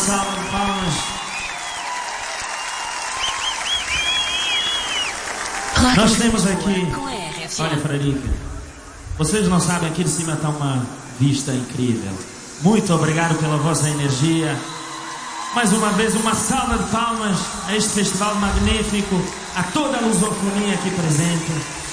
salva de palmas. Nós temos aqui, olha, Frarica, vocês não sabem, aqui de cima está uma vista incrível. Muito obrigado pela vossa energia. Mais uma vez, uma salva de palmas a este festival magnífico, a toda a lusofonia aqui presente.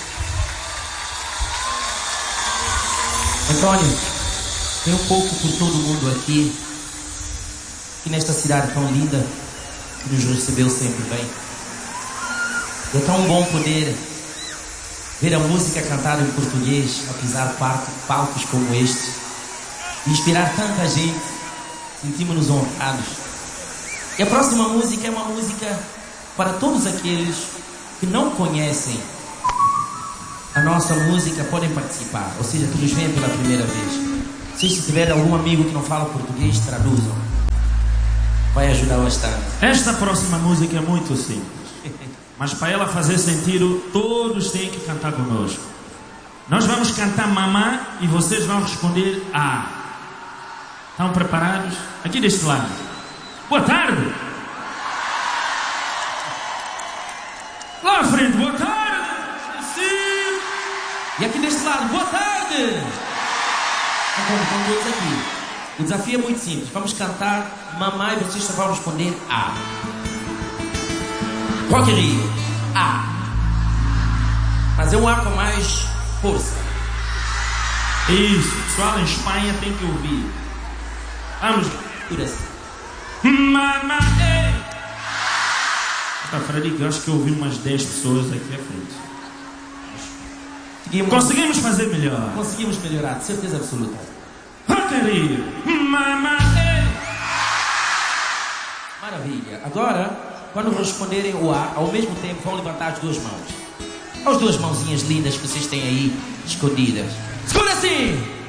Antônio, tem um pouco por todo mundo aqui, e nesta cidade tão linda, que nos recebeu sempre bem. É tão bom poder ver a música cantada em português, a pisar palcos como este, e inspirar tanta gente. Sentimos-nos honrados. E a próxima música é uma música para todos aqueles que não conhecem a nossa música, podem participar, ou seja, que nos veem pela primeira vez. Se tiver algum amigo que não fala português, traduzam. Vai ajudar bastante. Esta próxima música é muito simples, mas para ela fazer sentido, todos têm que cantar conosco. Nós vamos cantar mamã e vocês vão responder A. Estão preparados? Aqui deste lado. Boa tarde. Lá à frente, boa tarde. Sim. E aqui deste lado, boa tarde. Então, estão todos aqui. O desafio é muito simples. Vamos cantar mamã e vocês só vão responder A. Rock in Rio. A. Mas é um A com mais força. Isso, pessoal em Espanha tem que ouvir. Vamos. Por assim. Mamã, ei! Tá, Fradique, eu acho que eu ouvi umas 10 pessoas aqui à frente. Conseguimos fazer melhor. Conseguimos melhorar, de certeza absoluta. Rock in Rio. Mamã, ei! Maravilha. Agora, quando responderem o A, ao mesmo tempo vão levantar as duas mãos. As duas mãozinhas lindas que vocês têm aí escondidas. Esconda assim!